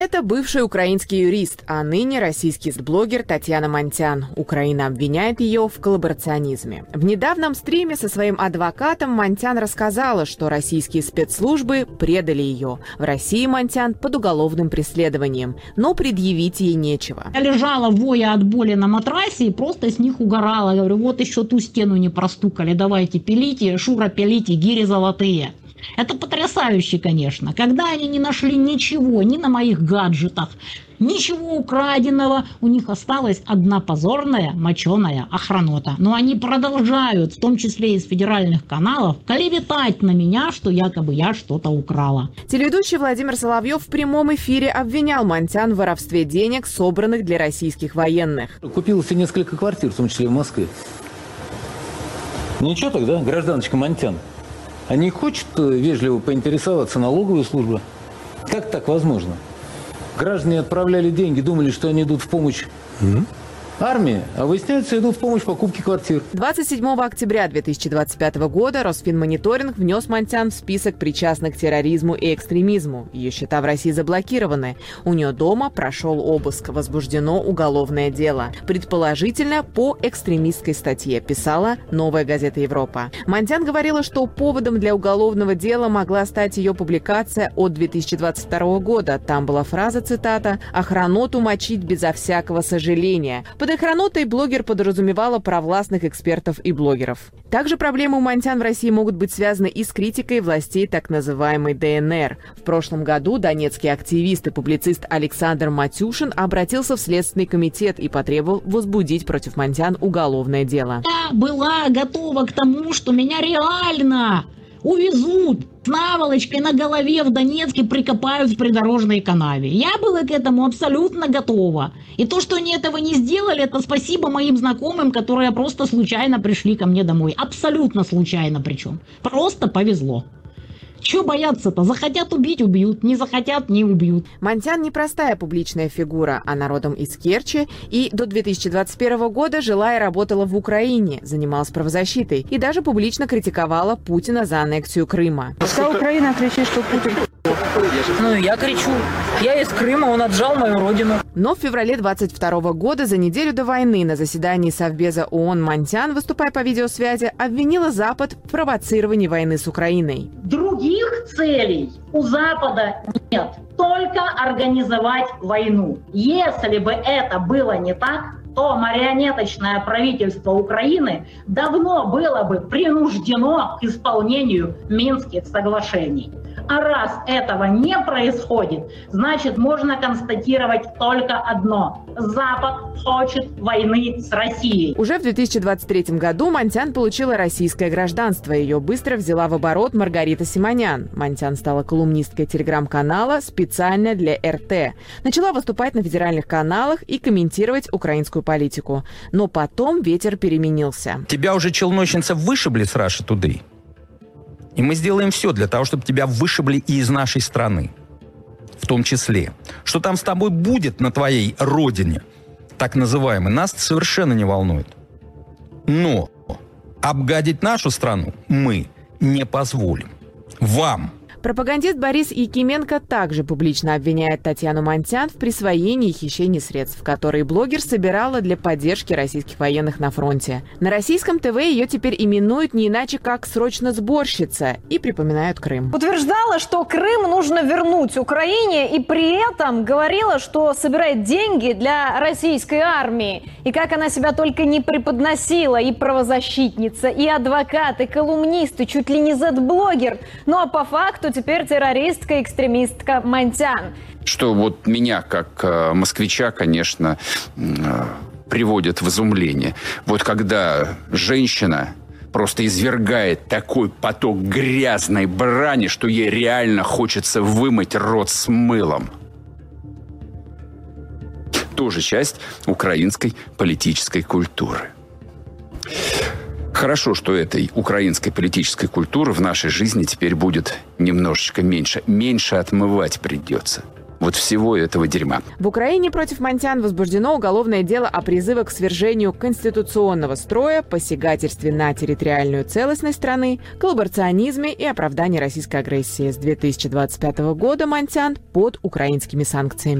Это бывший украинский юрист, а ныне российский блогер Татьяна Монтян. Украина обвиняет ее в коллаборационизме. В недавнем стриме со своим адвокатом Монтян рассказала, что российские спецслужбы предали ее. В России Монтян под уголовным преследованием, но предъявить ей нечего. Я лежала, воя от боли на матрасе, и просто с них угорала. Я говорю, вот еще ту стену не простукали, давайте пилите, Шура, пилите, гири золотые. Это потрясающе, конечно. Когда они не нашли ничего, ни на моих гаджетах, ничего украденного, у них осталась одна позорная моченая охранота. Но они продолжают, в том числе из федеральных каналов, клеветать на меня, что якобы я что-то украла. Телеведущий Владимир Соловьев в прямом эфире обвинял Монтян в воровстве денег, собранных для российских военных. Купил себе несколько квартир, в том числе в Москве. Ничего тогда, гражданочка Монтян. А не хочет вежливо поинтересоваться налоговая служба? Как так возможно? Граждане отправляли деньги, думали, что они идут в помощь армии, а выясняется, идут в помощь покупке квартир. 27 октября 2025 года Росфинмониторинг внес Монтян в список причастных к терроризму и экстремизму. Ее счета в России заблокированы. У нее дома прошел обыск. Возбуждено уголовное дело. Предположительно, по экстремистской статье, писала «Новая газета Европа». Монтян говорила, что поводом для уголовного дела могла стать ее публикация от 2022 года. Там была фраза, цитата, «Охраноту мочить безо всякого сожаления». Под охранотой блогер подразумевала провластных экспертов и блогеров. Также проблемы у Монтян в России могут быть связаны и с критикой властей так называемой ДНР. В прошлом году донецкий активист и публицист Александр Матюшин обратился в Следственный комитет и потребовал возбудить против Монтян уголовное дело. Я была готова к тому, что меня реально увезут с наволочкой на голове в Донецке, прикопают в придорожной канаве. Я была к этому абсолютно готова. И то, что они этого не сделали, это спасибо моим знакомым, которые просто случайно пришли ко мне домой. Абсолютно случайно причем. Просто повезло. Чего бояться-то? Захотят убить – убьют, не захотят – не убьют. Монтян непростая публичная фигура, она родом из Керчи и до 2021 года жила и работала в Украине, занималась правозащитой и даже публично критиковала Путина за аннексию Крыма. Вся Украина кричит, что Путин... Ну, я кричу. Я из Крыма, он отжал мою родину. Но в феврале 2022 года, за неделю до войны, на заседании Совбеза ООН Монтян, выступая по видеосвязи, обвинила Запад в провоцировании войны с Украиной. Других целей у Запада нет. Только организовать войну. Если бы это было не так, то марионеточное правительство Украины давно было бы принуждено к исполнению Минских соглашений. А раз этого не происходит, значит, можно констатировать только одно. Запад хочет войны с Россией. Уже в 2023 году Монтян получила российское гражданство. Ее быстро взяла в оборот Маргарита Симонян. Монтян стала колумнисткой телеграм-канала специально для РТ. Начала выступать на федеральных каналах и комментировать украинскую политику. Но потом ветер переменился. Тебя уже челночница вышибли с Russia Today. И мы сделаем все для того, чтобы тебя вышибли и из нашей страны. В том числе. Что там с тобой будет на твоей родине, так называемой, нас совершенно не волнует. Но обгадить нашу страну мы не позволим. Вам. Пропагандист Борис Якименко также публично обвиняет Татьяну Монтян в присвоении и хищении средств, которые блогер собирала для поддержки российских военных на фронте. На российском ТВ ее теперь именуют не иначе как «срочно сборщица» и припоминают Крым. Утверждала, что Крым нужно вернуть Украине, и при этом говорила, что собирает деньги для российской армии. И как она себя только не преподносила, и правозащитница, и адвокат, и колумнист, и чуть ли не Z-блогер. Ну а по факту теперь террористка и экстремистка Монтян. Что вот меня, как москвича, конечно, приводит в изумление. Вот когда женщина просто извергает такой поток грязной брани, что ей реально хочется вымыть рот с мылом. Тоже часть украинской политической культуры. Хорошо, что этой украинской политической культуры в нашей жизни теперь будет немножечко меньше. Меньше отмывать придется. вот всего этого дерьма. В Украине против Монтян возбуждено уголовное дело о призыве к свержению конституционного строя, посягательстве на территориальную целостность страны, коллаборационизме и оправдании российской агрессии. С 2025 года Монтян под украинскими санкциями.